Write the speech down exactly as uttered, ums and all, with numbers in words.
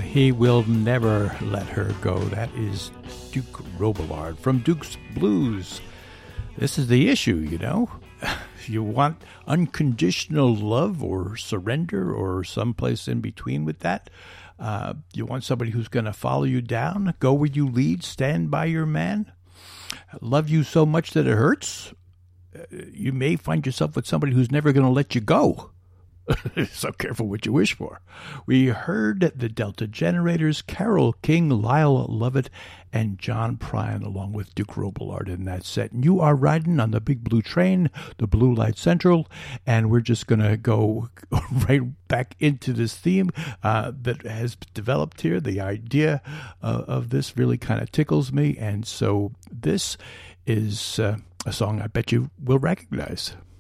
He Will Never Let Her Go. That is Duke Robillard from Duke's Blues. This is the issue, you know. You want unconditional love or surrender or someplace in between with that. Uh, you want somebody who's going to follow you down, go where you lead, stand by your man, love you so much that it hurts. You may find yourself with somebody who's never going to let you go. So careful what you wish for. We heard the Delta Generators, Carole King, Lyle Lovett, and John Prine, along with Duke Robillard in that set. And you are riding on the Big Blue Train, the Blue Light Central, and we're just going to go right back into this theme uh, that has developed here. The idea uh, of this really kind of tickles me, and so this is uh, a song I bet you will recognize.